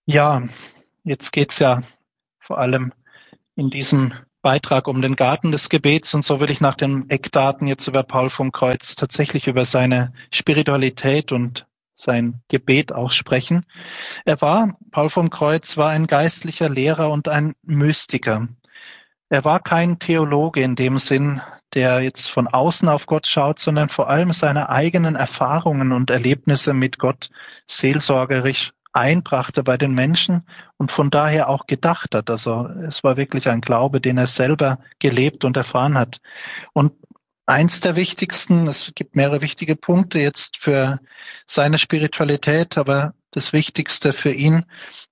Ja, jetzt geht's ja vor allem in diesem Beitrag um den Garten des Gebets, und so will ich nach den Eckdaten jetzt über Paul vom Kreuz tatsächlich über seine Spiritualität und sein Gebet auch sprechen. Paul vom Kreuz war ein geistlicher Lehrer und ein Mystiker. Er war kein Theologe in dem Sinn, der jetzt von außen auf Gott schaut, sondern vor allem seine eigenen Erfahrungen und Erlebnisse mit Gott seelsorgerisch einbrachte bei den Menschen und von daher auch gedacht hat. Also es war wirklich ein Glaube, den er selber gelebt und erfahren hat. Und eins der wichtigsten, es gibt mehrere wichtige Punkte jetzt für seine Spiritualität, aber das Wichtigste für ihn,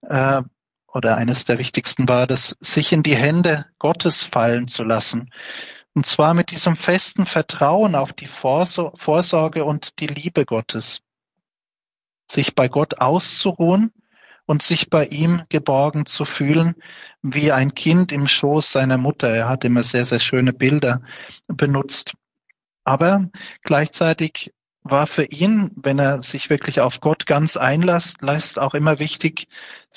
oder eines der wichtigsten war, das sich in die Hände Gottes fallen zu lassen. Und zwar mit diesem festen Vertrauen auf die Vorsorge und die Liebe Gottes. Sich bei Gott auszuruhen und sich bei ihm geborgen zu fühlen, wie ein Kind im Schoß seiner Mutter. Er hat immer sehr, sehr schöne Bilder benutzt. Aber gleichzeitig war für ihn, wenn er sich wirklich auf Gott ganz einlässt, auch immer wichtig,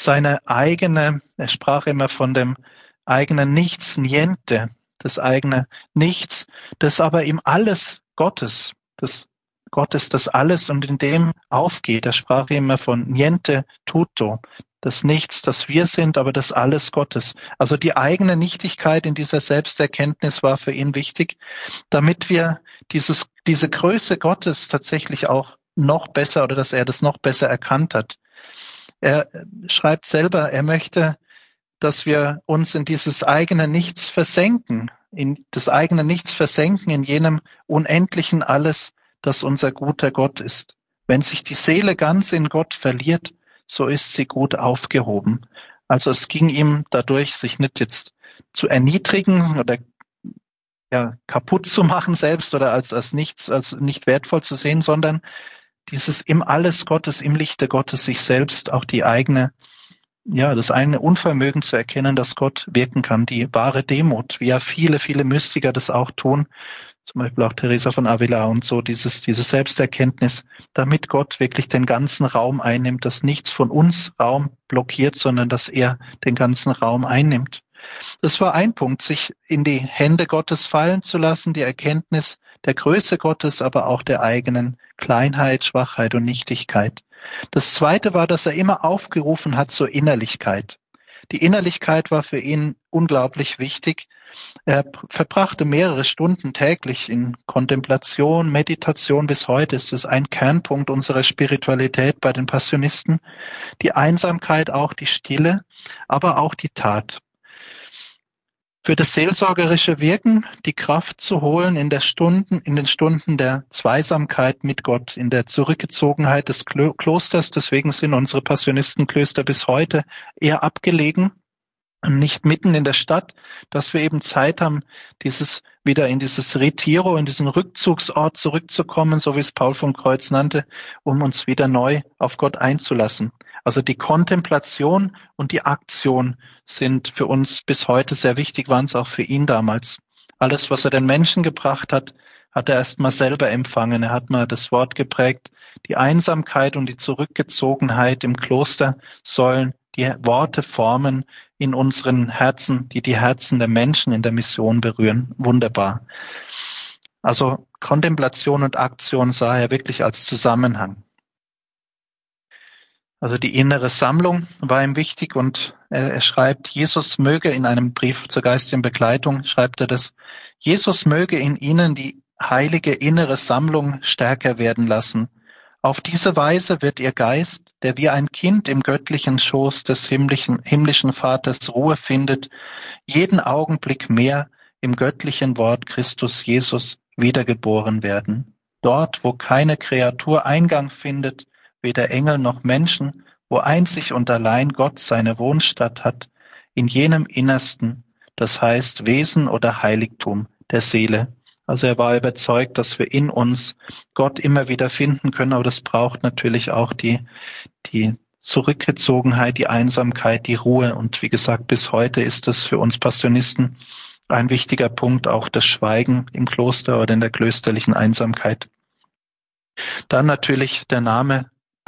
er sprach immer von dem eigenen Nichts, Niente, das eigene Nichts, das aber im Alles Gottes, das Gott ist das Alles und in dem aufgeht. Er sprach immer von Niente tutto, das Nichts, das wir sind, aber das Alles Gottes. Also die eigene Nichtigkeit in dieser Selbsterkenntnis war für ihn wichtig, damit wir diese Größe Gottes tatsächlich auch noch besser oder dass er das noch besser erkannt hat. Er schreibt selber, er möchte, dass wir uns in dieses eigene Nichts versenken, in das eigene Nichts versenken, in jenem unendlichen Alles, das unser guter Gott ist. Wenn sich die Seele ganz in Gott verliert, so ist sie gut aufgehoben. Also es ging ihm dadurch, sich nicht jetzt zu erniedrigen oder kaputt zu machen selbst oder als nichts, als nicht wertvoll zu sehen, sondern dieses im Alles Gottes, im Lichte Gottes sich selbst auch das eigene Unvermögen zu erkennen, dass Gott wirken kann, die wahre Demut, wie ja viele, viele Mystiker das auch tun, zum Beispiel auch Teresa von Avila und so, diese Selbsterkenntnis, damit Gott wirklich den ganzen Raum einnimmt, dass nichts von uns Raum blockiert, sondern dass er den ganzen Raum einnimmt. Das war ein Punkt, sich in die Hände Gottes fallen zu lassen, die Erkenntnis der Größe Gottes, aber auch der eigenen Kleinheit, Schwachheit und Nichtigkeit. Das Zweite war, dass er immer aufgerufen hat zur Innerlichkeit. Die Innerlichkeit war für ihn unglaublich wichtig. Er verbrachte mehrere Stunden täglich in Kontemplation, Meditation. Bis heute ist es ein Kernpunkt unserer Spiritualität bei den Passionisten. Die Einsamkeit, auch die Stille, aber auch die Tat. Für das seelsorgerische Wirken die Kraft zu holen in den Stunden der Zweisamkeit mit Gott, in der Zurückgezogenheit des Klosters. Deswegen sind unsere Passionistenklöster bis heute eher abgelegen und nicht mitten in der Stadt, dass wir eben Zeit haben, wieder in dieses Retiro, in diesen Rückzugsort zurückzukommen, so wie es Paul vom Kreuz nannte, um uns wieder neu auf Gott einzulassen. Also die Kontemplation und die Aktion sind für uns bis heute sehr wichtig, waren es auch für ihn damals. Alles, was er den Menschen gebracht hat, hat er erst mal selber empfangen. Er hat mal das Wort geprägt. Die Einsamkeit und die Zurückgezogenheit im Kloster sollen die Worte formen in unseren Herzen, die Herzen der Menschen in der Mission berühren. Wunderbar. Also Kontemplation und Aktion sah er wirklich als Zusammenhang. Also die innere Sammlung war ihm wichtig und er schreibt, Jesus möge in einem Brief zur geistigen Begleitung, schreibt er das, Jesus möge in ihnen die heilige innere Sammlung stärker werden lassen. Auf diese Weise wird ihr Geist, der wie ein Kind im göttlichen Schoß des himmlischen Vaters Ruhe findet, jeden Augenblick mehr im göttlichen Wort Christus Jesus wiedergeboren werden. Dort, wo keine Kreatur Eingang findet, weder Engel noch Menschen, wo einzig und allein Gott seine Wohnstatt hat, in jenem Innersten, das heißt Wesen oder Heiligtum der Seele. Also er war überzeugt, dass wir in uns Gott immer wieder finden können, aber das braucht natürlich auch die Zurückgezogenheit, die Einsamkeit, die Ruhe. Und wie gesagt, bis heute ist das für uns Passionisten ein wichtiger Punkt, auch das Schweigen im Kloster oder in der klösterlichen Einsamkeit. Dann natürlich der Name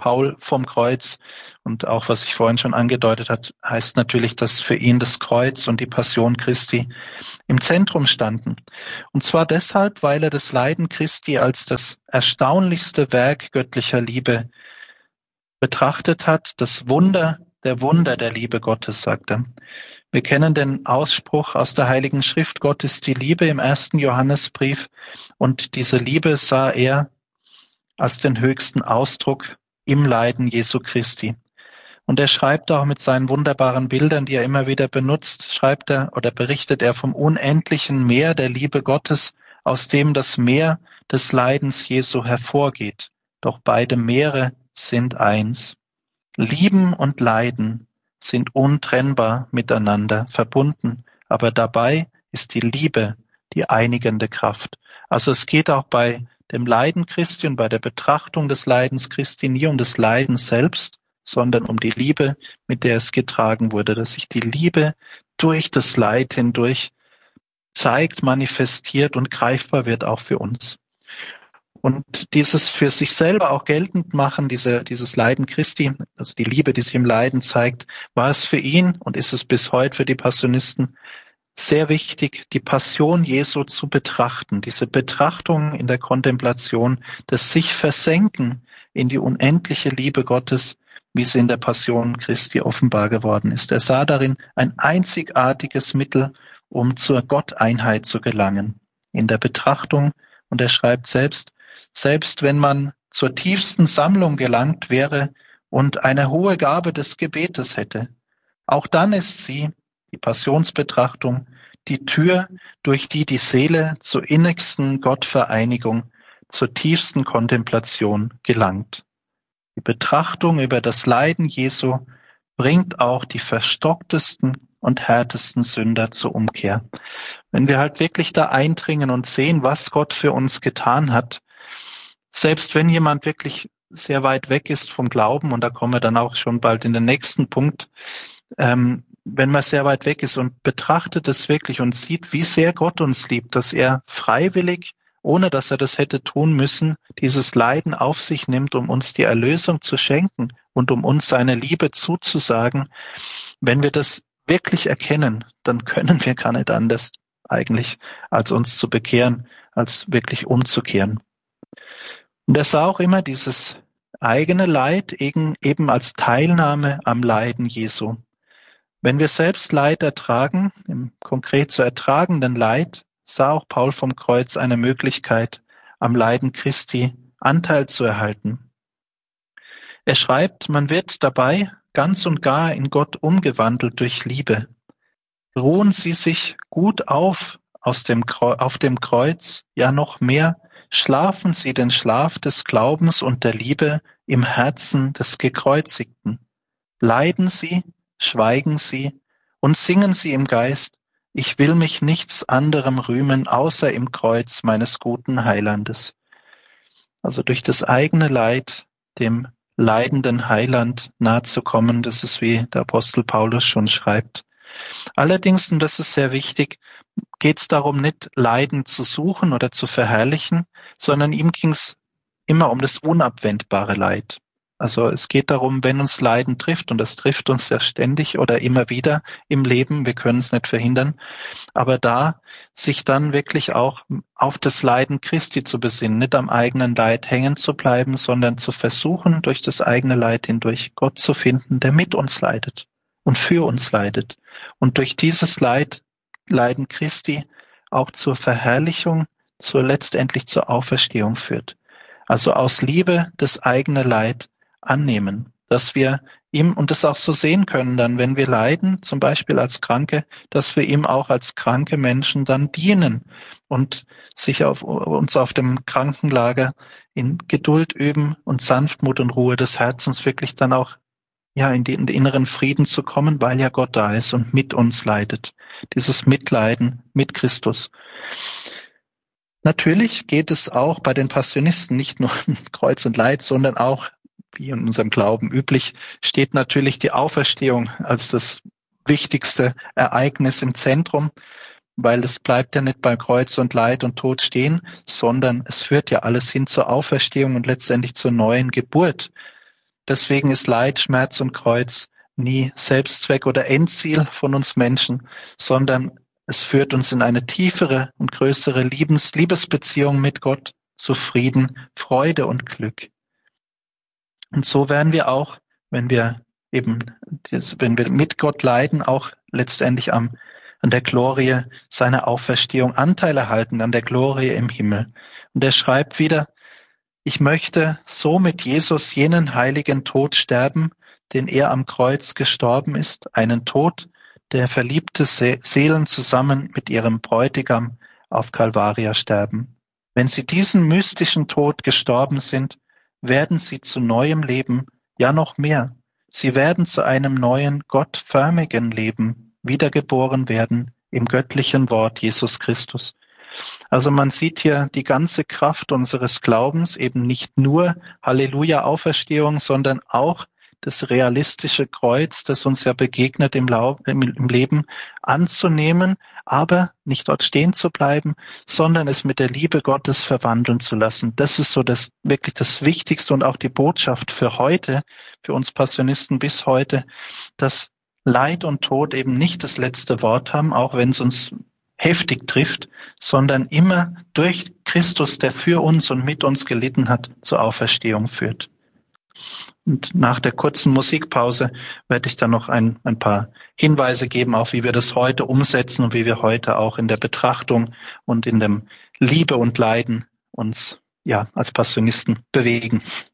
Paul vom Kreuz. Und auch, was ich vorhin schon angedeutet hat, heißt natürlich, dass für ihn das Kreuz und die Passion Christi im Zentrum standen. Und zwar deshalb, weil er das Leiden Christi als das erstaunlichste Werk göttlicher Liebe betrachtet hat, das Wunder der Liebe Gottes, sagt er. Wir kennen den Ausspruch aus der Heiligen Schrift, Gott ist die Liebe im 1. Johannesbrief, und diese Liebe sah er als den höchsten Ausdruck im Leiden Jesu Christi. Und er schreibt auch mit seinen wunderbaren Bildern, die er immer wieder benutzt, schreibt er oder berichtet er vom unendlichen Meer der Liebe Gottes, aus dem das Meer des Leidens Jesu hervorgeht. Doch beide Meere sind eins. Lieben und Leiden sind untrennbar miteinander verbunden, aber dabei ist die Liebe die einigende Kraft. Also es geht auch bei dem Leiden Christi und bei der Betrachtung des Leidens Christi nie um das Leiden selbst, sondern um die Liebe, mit der es getragen wurde, dass sich die Liebe durch das Leid hindurch zeigt, manifestiert und greifbar wird auch für uns. Und dieses für sich selber auch geltend machen, dieses Leiden Christi, also die Liebe, die sich im Leiden zeigt, war es für ihn und ist es bis heute für die Passionisten sehr wichtig, die Passion Jesu zu betrachten, diese Betrachtung in der Kontemplation, das sich versenken in die unendliche Liebe Gottes, wie sie in der Passion Christi offenbar geworden ist. Er sah darin ein einzigartiges Mittel, um zur Gotteinheit zu gelangen. In der Betrachtung, und er schreibt selbst wenn man zur tiefsten Sammlung gelangt wäre und eine hohe Gabe des Gebetes hätte, auch dann ist sie, die Passionsbetrachtung, die Tür, durch die die Seele zur innigsten Gottvereinigung, zur tiefsten Kontemplation gelangt. Die Betrachtung über das Leiden Jesu bringt auch die verstocktesten und härtesten Sünder zur Umkehr. Wenn wir halt wirklich da eindringen und sehen, was Gott für uns getan hat, selbst wenn jemand wirklich sehr weit weg ist vom Glauben, und da kommen wir dann auch schon bald in den nächsten Punkt, wenn man sehr weit weg ist und betrachtet es wirklich und sieht, wie sehr Gott uns liebt, dass er freiwillig, ohne dass er das hätte tun müssen, dieses Leiden auf sich nimmt, um uns die Erlösung zu schenken und um uns seine Liebe zuzusagen. Wenn wir das wirklich erkennen, dann können wir gar nicht anders eigentlich, als uns zu bekehren, als wirklich umzukehren. Und er sah auch immer dieses eigene Leid eben als Teilnahme am Leiden Jesu. Wenn wir selbst Leid ertragen, im konkret zu ertragenden Leid, sah auch Paul vom Kreuz eine Möglichkeit, am Leiden Christi Anteil zu erhalten. Er schreibt, man wird dabei ganz und gar in Gott umgewandelt durch Liebe. Ruhen Sie sich gut auf dem Kreuz, ja noch mehr, schlafen Sie den Schlaf des Glaubens und der Liebe im Herzen des Gekreuzigten. Leiden Sie, schweigen Sie und singen Sie im Geist, ich will mich nichts anderem rühmen, außer im Kreuz meines guten Heilandes. Also durch das eigene Leid, dem leidenden Heiland nahe zu kommen, das ist, wie der Apostel Paulus schon schreibt. Allerdings, und das ist sehr wichtig, geht es darum, nicht Leiden zu suchen oder zu verherrlichen, sondern ihm ging es immer um das unabwendbare Leid. Also es geht darum, wenn uns Leiden trifft, und das trifft uns ja ständig oder immer wieder im Leben, wir können es nicht verhindern, aber da sich dann wirklich auch auf das Leiden Christi zu besinnen, nicht am eigenen Leid hängen zu bleiben, sondern zu versuchen, durch das eigene Leid hindurch Gott zu finden, der mit uns leidet und für uns leidet. Und durch dieses Leiden Christi auch zur Verherrlichung, letztendlich zur Auferstehung führt. Also aus Liebe das eigene Leid annehmen, dass wir ihm, und das auch so sehen können dann, wenn wir leiden, zum Beispiel als Kranke, dass wir ihm auch als kranke Menschen dann dienen und uns auf dem Krankenlager in Geduld üben und Sanftmut und Ruhe des Herzens wirklich dann auch in den inneren Frieden zu kommen, weil ja Gott da ist und mit uns leidet. Dieses Mitleiden mit Christus. Natürlich geht es auch bei den Passionisten nicht nur um Kreuz und Leid, sondern auch, wie in unserem Glauben üblich, steht natürlich die Auferstehung als das wichtigste Ereignis im Zentrum, weil es bleibt ja nicht bei Kreuz und Leid und Tod stehen, sondern es führt ja alles hin zur Auferstehung und letztendlich zur neuen Geburt. Deswegen ist Leid, Schmerz und Kreuz nie Selbstzweck oder Endziel von uns Menschen, sondern es führt uns in eine tiefere und größere Liebesbeziehung mit Gott zu Frieden, Freude und Glück. Und so werden wir auch, wenn wir wenn wir mit Gott leiden, auch letztendlich an der Glorie seiner Auferstehung Anteil erhalten, an der Glorie im Himmel. Und er schreibt wieder: Ich möchte so mit Jesus jenen heiligen Tod sterben, den er am Kreuz gestorben ist, einen Tod, der verliebte Seelen zusammen mit ihrem Bräutigam auf Calvaria sterben. Wenn sie diesen mystischen Tod gestorben sind, werden sie zu neuem Leben, ja noch mehr. Sie werden zu einem neuen, gottförmigen Leben wiedergeboren werden im göttlichen Wort Jesus Christus. Also man sieht hier die ganze Kraft unseres Glaubens, eben nicht nur Halleluja Auferstehung, sondern auch das realistische Kreuz, das uns ja begegnet im Leben, anzunehmen, aber nicht dort stehen zu bleiben, sondern es mit der Liebe Gottes verwandeln zu lassen. Das ist so wirklich das Wichtigste und auch die Botschaft für heute, für uns Passionisten bis heute, dass Leid und Tod eben nicht das letzte Wort haben, auch wenn es uns heftig trifft, sondern immer durch Christus, der für uns und mit uns gelitten hat, zur Auferstehung führt. Und nach der kurzen Musikpause werde ich dann noch ein paar Hinweise geben, auch wie wir das heute umsetzen und wie wir heute auch in der Betrachtung und in dem Liebe und Leiden uns als Passionisten bewegen.